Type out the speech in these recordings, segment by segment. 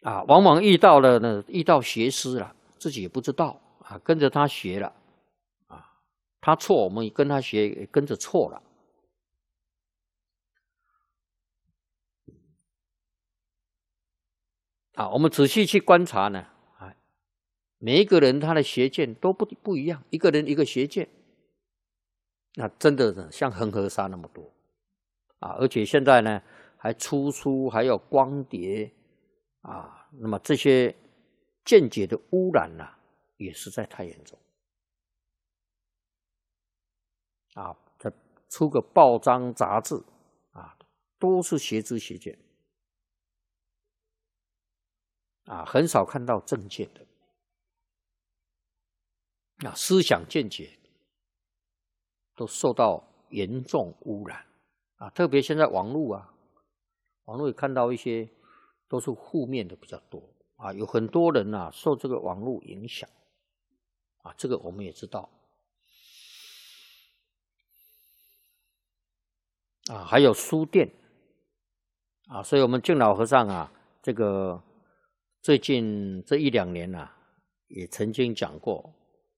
往往遇到了呢，遇到邪师了，自己也不知道跟着他学了他错，我们也跟他学，也跟着错了我们仔细去观察呢，每一个人他的邪见都不一样，一个人一个邪见，那真的呢像恒河沙那么多而且现在呢还出书，还有光碟那么这些见解的污染也实在太严重再出个报章杂志都是邪知邪见很少看到正见的思想见解都受到严重污染特别现在网络也看到一些都是负面的比较多有很多人受这个网络影响这个我们也知道还有书店所以我们净老和尚这个最近这1、2年也曾经讲过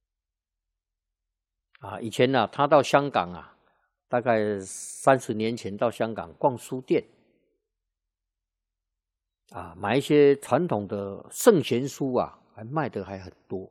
以前他到香港大概30年前到香港逛书店买一些传统的圣贤书还卖的还很多。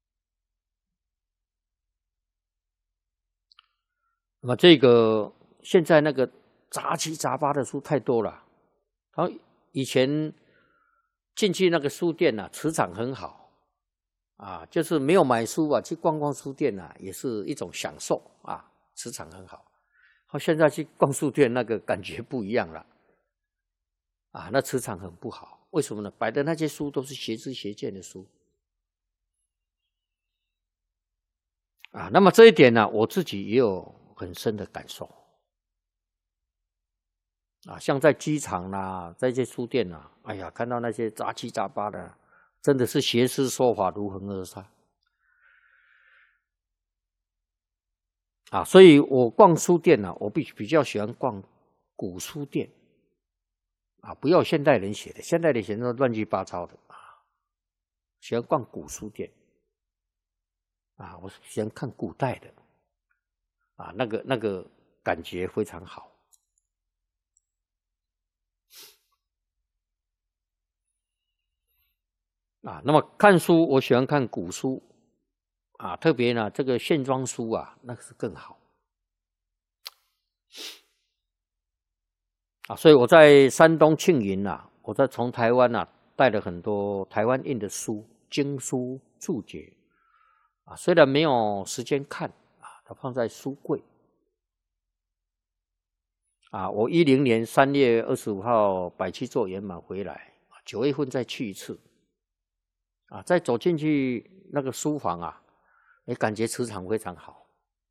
那么这个现在那个杂七杂八的书太多了，然后以前进去那个书店磁场很好就是没有买书去逛逛书店也是一种享受磁场很好。现在去逛书店那个感觉不一样了那磁场很不好。为什么呢？摆的那些书都是邪知邪见的书那么这一点我自己也有很深的感受像在机场在一些书店哎呀，看到那些杂七杂八的，真的是邪师说法如恒河沙所以我逛书店我比较喜欢逛古书店不要现代人写的，现代人写的乱七八糟的喜欢逛古书店我喜欢看古代的那个感觉非常好那么看书我喜欢看古书特别呢这个线装书那是更好所以我在山东庆云我从台湾带了很多台湾印的书，经书注解虽然没有时间看它放在书柜我10年3月25号百七座圆满回来，9月份再去一次再走进去那个书房感觉磁场非常好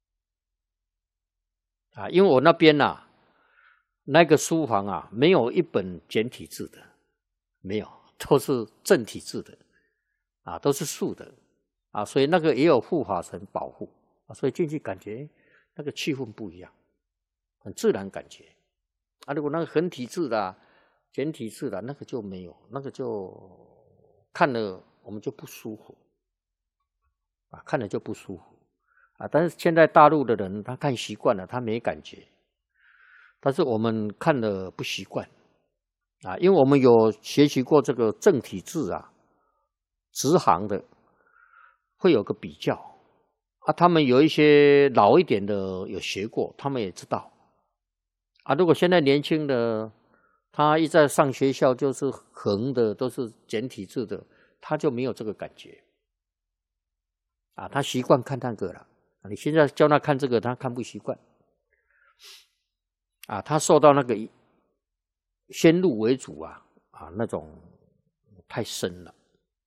因为我那边那个书房没有一本简体字的，没有，都是正体字的都是竖的所以那个也有护法神保护所以进去感觉那个气氛不一样，很自然感觉如果那个横体字的简体字的那个就没有，那个就看了我们就不舒服看了就不舒服但是现在大陆的人他看习惯了，他没感觉，但是我们看了不习惯因为我们有学习过这个正体字直行的会有个比较他们有一些老一点的有学过，他们也知道如果现在年轻的他一在上学校就是横的都是简体字的，他就没有这个感觉他习惯看那个了你现在叫他看这个他看不习惯他受到那个先入为主那种太深了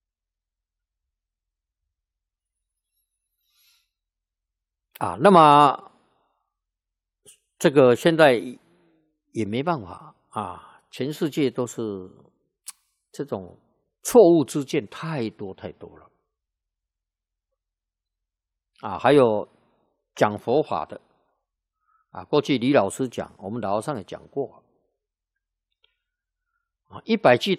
那么这个现在也没办法全世界都是这种错误之见太多太多了还有讲佛法的过去李老师讲，我们老和尚也讲过100句